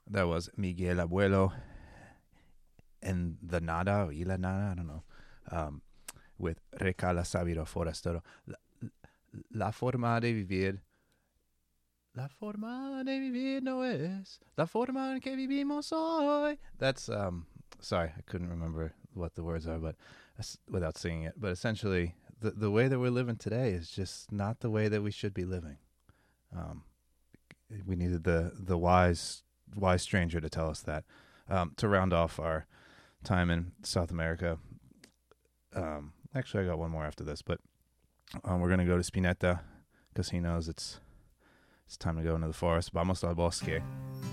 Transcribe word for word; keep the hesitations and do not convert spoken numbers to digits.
That was Miguel Abuelo and the Nada, or Ila Nada, I don't know, um, with Recala Sabiro Forastero. La, la forma de vivir. La forma de vivir no es la forma en que vivimos hoy. That's, um, sorry, I couldn't remember what the words are, but without singing it. But essentially, the, the way that we're living today is just not the way that we should be living. Um, we needed the, the wise, wise stranger to tell us that. Um, to round off our time in South America. Um, actually, I got one more after this, but um, we're going to go to Spinetta because he knows it's it's time to go into the forest. Vamos al bosque.